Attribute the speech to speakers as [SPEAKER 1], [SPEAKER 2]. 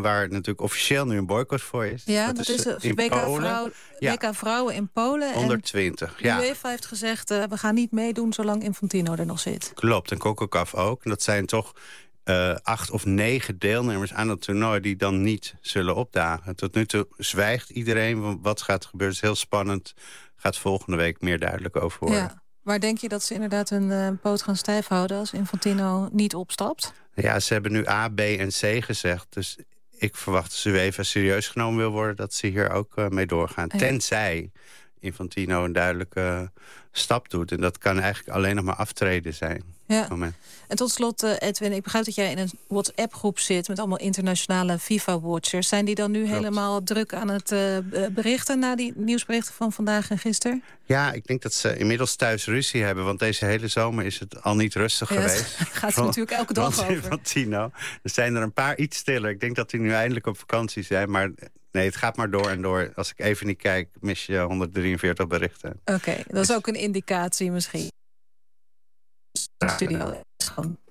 [SPEAKER 1] waar natuurlijk officieel nu een boycott voor is.
[SPEAKER 2] Ja, dat is
[SPEAKER 1] in
[SPEAKER 2] WK,
[SPEAKER 1] Polen.
[SPEAKER 2] WK Vrouwen in Polen.
[SPEAKER 1] Onder 20,
[SPEAKER 2] en de UEFA heeft gezegd, we gaan niet meedoen zolang Infantino er nog zit.
[SPEAKER 1] Klopt, en CONCACAF ook. En dat zijn toch 8 of 9 deelnemers aan het toernooi die dan niet zullen opdagen. Tot nu toe zwijgt iedereen. Wat gaat gebeuren? Het is heel spannend. Gaat volgende week meer duidelijk over worden.
[SPEAKER 2] Ja. Maar denk je dat ze inderdaad hun poot gaan stijf houden als Infantino niet opstapt?
[SPEAKER 1] Ja, ze hebben nu A, B en C gezegd. Dus ik verwacht als UEFA serieus genomen wil worden, dat ze hier ook mee doorgaan. Ja. Tenzij Infantino een duidelijke stap doet. En dat kan eigenlijk alleen nog maar aftreden zijn.
[SPEAKER 2] Ja. En tot slot, Edwin, ik begrijp dat jij in een WhatsApp-groep zit met allemaal internationale FIFA-watchers. Zijn die dan nu helemaal druk aan het berichten na die nieuwsberichten van vandaag en gisteren?
[SPEAKER 1] Ja, ik denk dat ze inmiddels thuis ruzie hebben. Want deze hele zomer is het al niet rustig geweest.
[SPEAKER 2] Het gaat er natuurlijk elke dag over.
[SPEAKER 1] Infantino. Er zijn er een paar iets stiller. Ik denk dat die nu eindelijk op vakantie zijn. Maar nee, het gaat maar door en door. Als ik even niet kijk, mis je 143 berichten.
[SPEAKER 2] Oké, dat is ook een indicatie misschien. Studio is gewoon